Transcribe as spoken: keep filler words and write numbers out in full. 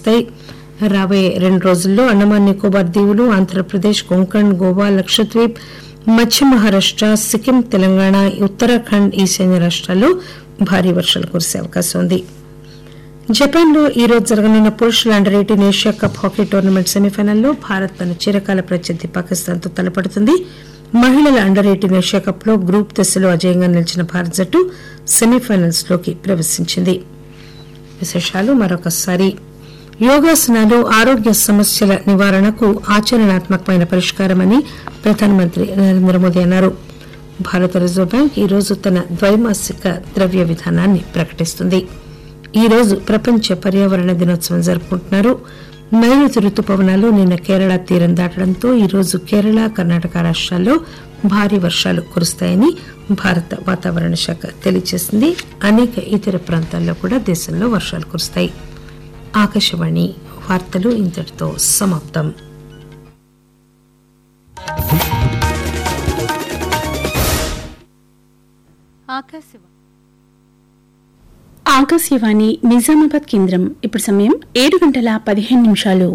కురుస్తాయి. రాబోయే రెండు రోజుల్లో అండమాన్ నికోబార్ దీవులు, ఆంధ్రప్రదేశ్, కొంకణ్, గోవా, లక్షద్వీప్, మధ్య మహారాష్ట, సిక్కిం, తెలంగాణ, ఉత్తరాఖండ్, ఈశాన్య రాష్ట్రాల్లో భారీ వర్షాలు కురిసే అవకాశం ఉంది. జపాన్ లో ఈ రోజు జరగనున్న పురుషుల under eighteen Asia cup hockey tournament సెమీఫైనల్లో భారత్ తన చిరకాల ప్రత్యర్థి పాకిస్తాన్ తో తలపడుతుంది. మహిళల అండర్ ఎయిటీన్ ఏషియా కప్ లో గ్రూప్ దశలో అజయంగా నిలిచిన భారత జట్టు సెమీఫైనల్స్ లోకి ప్రవేశించింది. విశేషాలు మరొకసారి. యోగాసనాలు ఆరోగ్య సమస్యల నివారణకు ఆచరణాత్మకమైన పరిష్కారమని ప్రధానమంత్రి నరేంద్ర మోదీ అన్నారు. భారత రిజర్వ్ బ్యాంక్ ఈ రోజు తన ద్వైమాసిక ద్రవ్య విధానాన్ని ప్రకటిస్తుంది. ఈ రోజు ప్రపంచ పర్యావరణ దినోత్సవం జరుపుకుంటున్నారు. నైరుతి రుతుపవనాలు నిన్న కేరళ తీరం దాటడంతో ఈ రోజు కేరళ, కర్ణాటక రాష్ట్రాల్లో భారీ వర్షాలు కురుస్తాయని భారత వాతావరణ శాఖ తెలియజేసింది. అనేక ఇతర ప్రాంతాల్లో కూడా దేశంలో వర్షాలు కురుస్తాయి. ఆకాశవాణి వార్తలు ఇంతటితో సమాప్తం. ఆకాశవాణి నిజామాబాద్ కేంద్రం. ఇప్పుడు సమయం ఏడు గంటల పదిహేను నిమిషాలు.